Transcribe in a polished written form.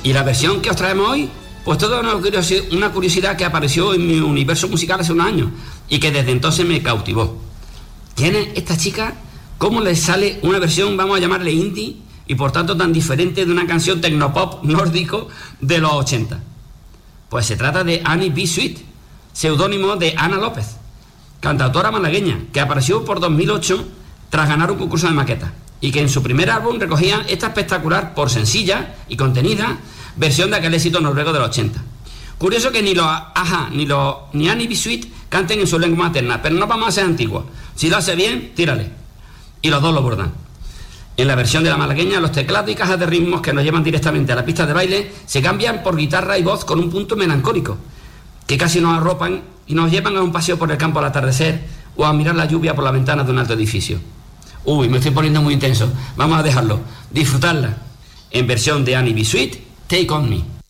Y la versión que os traemos hoy, pues toda una curiosidad que apareció en mi universo musical hace unos años y que desde entonces me cautivó. Tiene esta chica, cómo le sale una versión, vamos a llamarle indie, y por tanto tan diferente de una canción tecnopop nórdico de los 80. Pues se trata de Annie B. Sweet, seudónimo de Ana López, cantautora malagueña, que apareció por 2008 tras ganar un concurso de maquetas, y que en su primer álbum recogía esta espectacular, por sencilla y contenida, versión de aquel éxito noruego de los 80. Curioso que ni los Aja ni Annie B. Sweet canten en su lengua materna, pero no vamos a ser antiguos. Si lo hace bien, tírale. Y los dos lo bordan. En la versión de la malagueña, los teclados y cajas de ritmos que nos llevan directamente a la pista de baile se cambian por guitarra y voz con un punto melancólico, que casi nos arropan y nos llevan a un paseo por el campo al atardecer o a mirar la lluvia por la ventana de un alto edificio. Uy, me estoy poniendo muy intenso. Vamos a dejarlo. Disfrutarla. En versión de Annie B. Sweet, Take On Me.